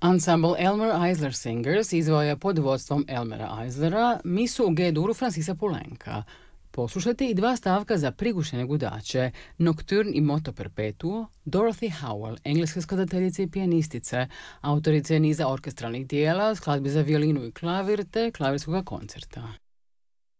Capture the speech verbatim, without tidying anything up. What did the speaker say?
Ensemble Elmer Eisler Singers izveo je pod vodstvom Elmera Eislera misu u G-duru Francisa Poulenca. Poslušajte i dva stavka za prigušene gudače, Nocturne i Moto Perpetuo, Dorothy Howell, engleska skladateljica i pijanistice, autorice niza orkestralnih dijela, skladbi za violinu i klavir te klavirskog koncerta.